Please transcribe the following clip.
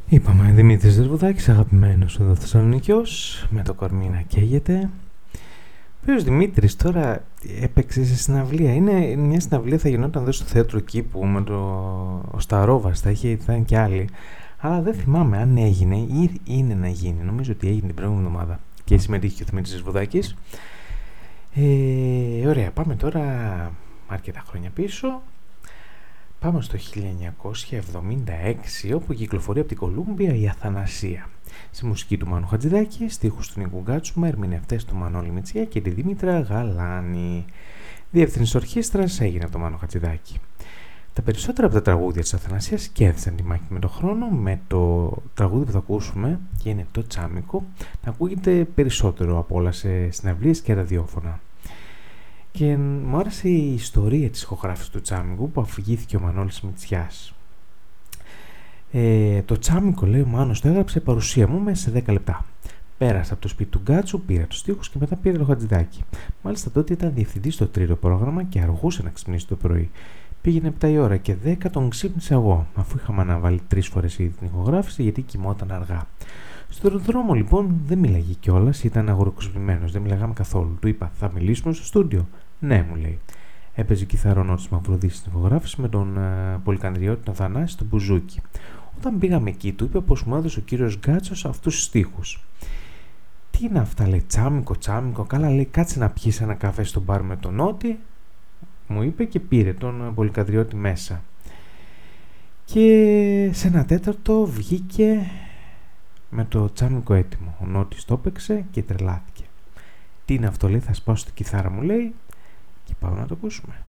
Είπαμε, Δημήτρης Δερβουδάκης, αγαπημένος εδώ Θεσσαλονικιός, με το κορμί να καίγεται. Ο οποίος Δημήτρης τώρα έπαιξε σε συναυλία. Είναι μια συναυλία, θα γινόταν εδώ στο θέατρο Κήπου με ο Σταρόβας, θα ήταν και άλλοι. Αλλά δεν θυμάμαι αν έγινε ή είναι να γίνει. Νομίζω ότι έγινε την προηγούμενη εβδομάδα και συμμετείχε και ο Δημήτρης Δερβουδάκης. Ωραία, πάμε τώρα αρκετά χρόνια πίσω. Πάμε στο 1976, όπου κυκλοφορεί από την Κολούμπια η Αθανασία. Στη μουσική του Μάνου Χατζηδάκη, στίχους του Νίκου Γκάτσου, με ερμηνευτές του Μανώλη Μητσιά και τη Δήμητρα Γαλάνη. Διεύθυνση ορχήστρας έγινε από τον Μάνο Χατζηδάκη. Τα περισσότερα από τα τραγούδια της Αθανασίας κέρδισαν τη μάχη με τον χρόνο, με το τραγούδι που θα ακούσουμε, και είναι το Τσάμικο, να ακούγεται περισσότερο από όλα σε συναυλίες και ραδιόφωνα. Και μου άρεσε η ιστορία της ηχογράφησης του Τσάμικου που αφηγήθηκε ο Μανώλης Μητσιάς. Το Τσάμικο, λέει ο Μάνος, το έγραψε παρουσία μου μέσα σε 10 λεπτά. Πέρασα από το σπίτι του Γκάτσου, πήρα τους στίχους και μετά πήρα το Χατζηδάκι. Μάλιστα τότε ήταν διευθυντής στο τρίτο πρόγραμμα και αργούσε να ξυπνήσει το πρωί. Πήγαινε 7 η ώρα και 10 τον ξύπνησα εγώ, αφού είχαμε αναβάλει 3 φορές ήδη την ηχογράφηση γιατί κοιμόταν αργά. Στον δρόμο λοιπόν δεν μίλαγε κιόλας, ήταν αγοροκοσμημένος, δεν μιλάγαμε καθόλου. Του είπα: θα μιλήσουμε στο στούντιο? Ναι, μου λέει. Έπαιζε κιθαρόν της Μαυροδής στην ηχογράφηση με τον πολυκανδριώτη τον Θανάση στο μπουζούκι. Όταν πήγαμε εκεί, του είπε πως μου έδωσε ο κύριος Γκάτσος αυτούς τους στίχους. Τι είναι αυτά, λέει, Τσάμικο, Τσάμικο. Καλά, λέει, κάτσε να πιεις ένα καφέ στο μπαρ με τον Νότι, μου είπε, και πήρε τον πολυκανδριώτη μέσα. Και σε 1/4 βγήκε με το Τσάμικο έτοιμο. Ο Νότης το έπαιξε και τρελάθηκε. Τι είναι αυτό, λέει, θα σπάσω την κιθάρα, μου λέει, και πάω να το ακούσουμε.